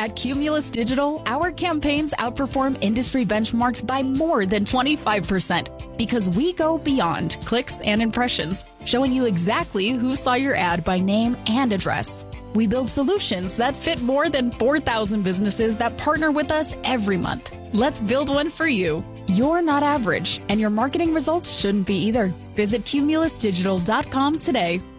At Cumulus Digital, our campaigns outperform industry benchmarks by more than 25% because we go beyond clicks and impressions, showing you exactly who saw your ad by name and address. We build solutions that fit more than 4,000 businesses that partner with us every month. Let's build one for you. You're not average, and your marketing results shouldn't be either. Visit cumulusdigital.com today.